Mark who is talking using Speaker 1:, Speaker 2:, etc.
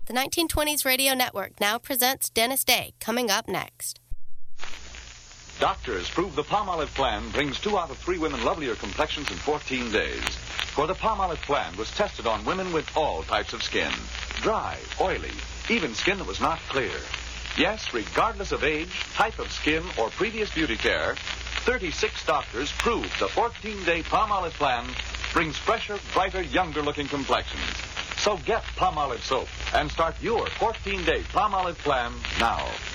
Speaker 1: The 1920s Radio Network now presents Dennis Day, coming up next.
Speaker 2: Doctors prove the Palmolive plan brings 2 out of 3 women lovelier complexions in 14 days. For the Palmolive plan was tested on women with all types of skin. Dry, oily, even skin that was not clear. Yes, regardless of age, type of skin, or previous beauty care, 36 doctors proved the 14-day Palmolive plan brings fresher, brighter, younger-looking complexions. So get Palmolive soap and start your 14-day Palmolive plan now.